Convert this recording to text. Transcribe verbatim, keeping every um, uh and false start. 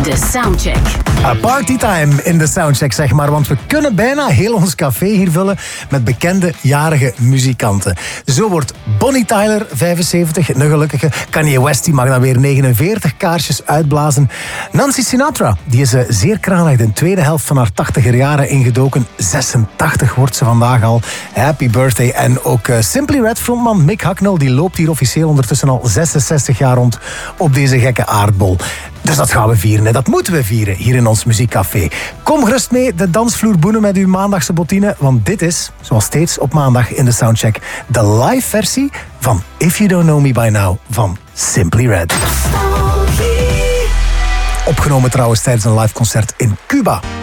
De Soundcheck. A partytime in de Soundcheck, zeg maar. Want we kunnen bijna heel ons café hier vullen met bekende jarige muzikanten. Zo wordt Bonnie Tyler vijfenzeventig, een gelukkige. Kanye West die mag dan weer negenenveertig kaarsjes uitblazen. Nancy Sinatra, die is uh, zeer kranig de tweede helft van haar tachtiger jaren ingedoken. zesentachtig wordt ze vandaag al. Happy birthday. En ook uh, Simply Red frontman Mick Hucknall, die loopt hier officieel ondertussen al zesenzestig jaar rond op deze gekke aardbol. Dus dat gaan we vieren. Hè. Dat moeten we vieren hier in ons muziekcafé. Kom gerust mee de dansvloer boenen met uw maandagse bottine. Want dit is, zoals steeds op maandag in de Soundcheck, de live versie van If You Don't Know Me By Now van Simply Red. Opgenomen trouwens tijdens een live concert in Cuba.